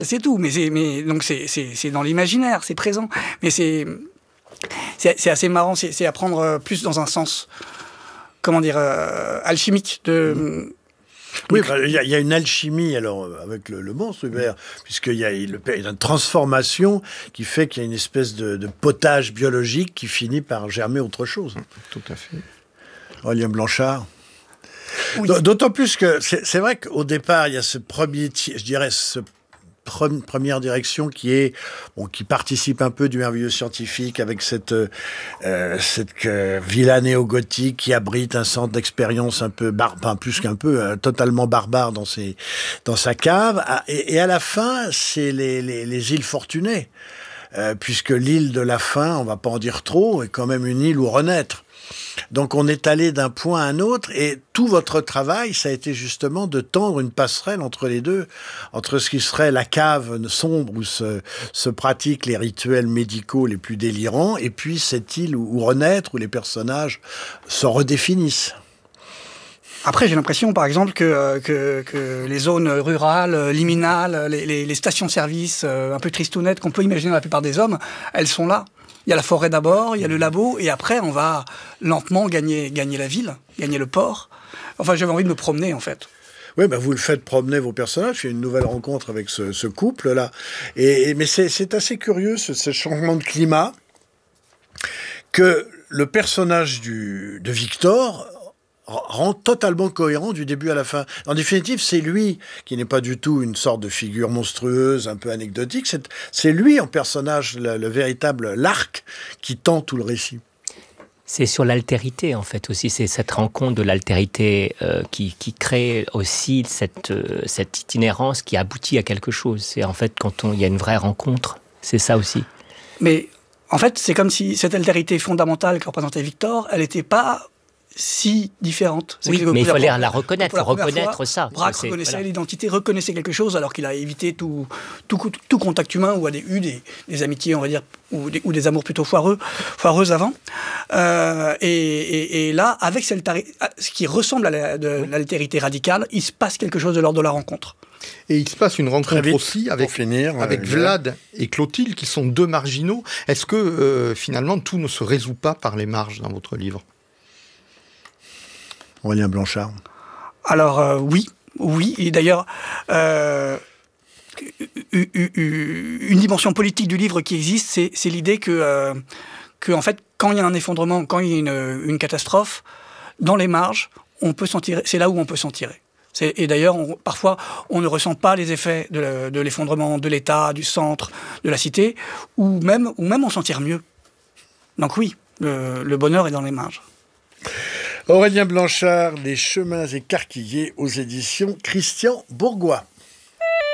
C'est tout, donc c'est dans l'imaginaire, c'est présent, mais c'est assez marrant, c'est à prendre plus dans un sens, alchimique de. Oui, il y a une alchimie alors avec le monstre Hubert, puisqu'il y a une transformation qui fait qu'il y a une espèce de potage biologique qui finit par germer autre chose. Tout à fait. Aurélien Blanchard. Oui. D'autant plus que c'est vrai qu'au départ, il y a ce première direction qui participe un peu du merveilleux scientifique avec cette villa néo-gothique qui abrite un centre d'expérience un peu totalement barbare dans sa cave. Et à la fin, c'est les îles Fortunées, puisque l'île de la fin, on va pas en dire trop, est quand même une île où renaître. Donc on est allé d'un point à un autre et tout votre travail, ça a été justement de tendre une passerelle entre les deux, entre ce qui serait la cave sombre où se pratiquent les rituels médicaux les plus délirants et puis cette île où renaître, où les personnages se redéfinissent. Après, j'ai l'impression, par exemple, que les zones rurales, liminales, les stations-service un peu tristounettes qu'on peut imaginer dans la plupart des hommes, elles sont là. Il y a la forêt d'abord, il y a le labo, et après, on va lentement gagner la ville, gagner le port. Enfin, j'avais envie de me promener, en fait. Oui, vous le faites promener vos personnages. Il y a une nouvelle rencontre avec ce couple-là. Mais c'est assez curieux, ce changement de climat, que le personnage de Victor rend totalement cohérent du début à la fin. En définitive, c'est lui qui n'est pas du tout une sorte de figure monstrueuse, un peu anecdotique. C'est lui, en personnage, le véritable l'arc qui tend tout le récit. C'est sur l'altérité, en fait, aussi. C'est cette rencontre de l'altérité qui crée aussi cette itinérance qui aboutit à quelque chose. C'est en fait, quand il y a une vraie rencontre, c'est ça aussi. Mais en fait, c'est comme si cette altérité fondamentale que représentait Victor, elle n'était pas si différente. Oui, mais il fallait la reconnaître, reconnaître ça. Braque reconnaissait l'identité, reconnaissait quelque chose, alors qu'il a évité tout contact humain ou a eu des amitiés, on va dire, ou des amours plutôt foireuses avant. Et là, avec ce qui ressemble à l'altérité radicale, il se passe quelque chose de l'ordre de la rencontre. Et il se passe une rencontre aussi avec Vlad et Clotilde, qui sont deux marginaux. Est-ce que finalement tout ne se résout pas par les marges dans votre livre ? Aurélien Blanchard. Alors oui, et d'ailleurs une dimension politique du livre qui existe, c'est l'idée que en fait, quand il y a un effondrement, quand il y a une catastrophe, dans les marges, c'est là où on peut s'en tirer. Et d'ailleurs, parfois, on ne ressent pas les effets de l'effondrement de l'État, du centre, de la cité, ou même on s'en tire mieux. Donc oui, le bonheur est dans les marges. Aurélien Blanchard, Les chemins écarquillés aux éditions Christian Bourgois.